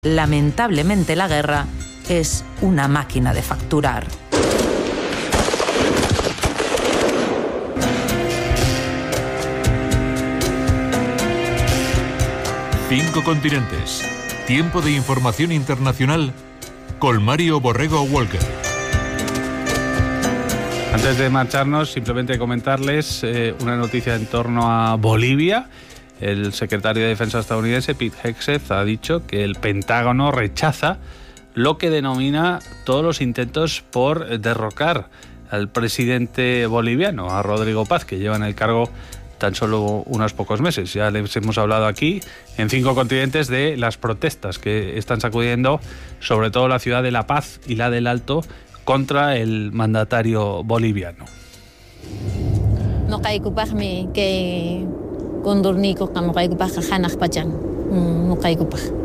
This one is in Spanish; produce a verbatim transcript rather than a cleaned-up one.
Lamentablemente, la guerra es una máquina de facturar. Cinco continentes. Tiempo de información internacional con Mario Borrego Walker. Antes de marcharnos, simplemente comentarles eh, una noticia en torno a Bolivia. El secretario de Defensa estadounidense, Pete Hegseth, ha dicho que el Pentágono rechaza lo que denomina todos los intentos por derrocar al presidente boliviano, a Rodrigo Paz, que lleva en el cargo tan solo unos pocos meses. Ya les hemos hablado aquí, en Cinco Continentes, de las protestas que están sacudiendo sobre todo la ciudad de La Paz y la del Alto contra el mandatario boliviano. No hay que condornico, no hay que pajar, no hay que pajar.